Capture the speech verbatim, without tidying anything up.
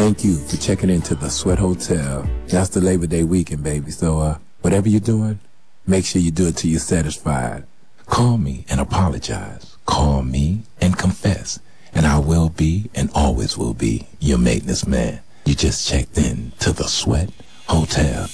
thank you for checking into the Sweat Hotel. That's the Labor Day weekend, baby. So, uh, whatever you're doing, make sure you do it till you're satisfied. Call me and apologize. Call me and confess. And I will be and always will be your maintenance man. You just checked in to the Sweat Hotel.